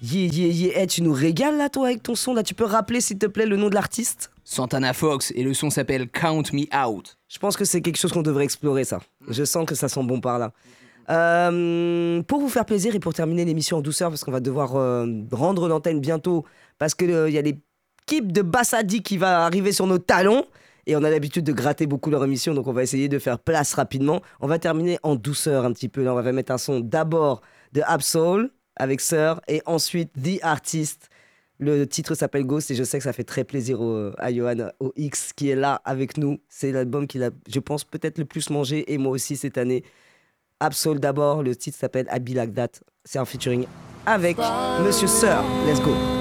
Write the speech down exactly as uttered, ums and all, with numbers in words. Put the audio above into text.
Yeah, yeah, yeah. Eh, tu nous régales là, toi, avec ton son. Là, tu peux rappeler, s'il te plaît, le nom de l'artiste? Santana Fox, et le son s'appelle Count Me Out. Je pense que c'est quelque chose qu'on devrait explorer, ça. Je sens que ça sent bon par là. Euh, pour vous faire plaisir et pour terminer l'émission en douceur, parce qu'on va devoir euh, rendre l'antenne bientôt, parce qu'il euh, y a l'équipe de Bassadi qui va arriver sur nos talons. Et on a l'habitude de gratter beaucoup leur émission, donc on va essayer de faire place rapidement. On va terminer en douceur un petit peu. Là, on va mettre un son d'abord de Absol avec Sir, et ensuite The Artist. Le titre s'appelle Ghost et je sais que ça fait très plaisir au, à Johan O X qui est là avec nous. C'est l'album qu'il a, je pense, peut-être le plus mangé, et moi aussi cette année. Absol d'abord, le titre s'appelle I Be Like That. C'est un featuring avec Monsieur Sir. Let's go.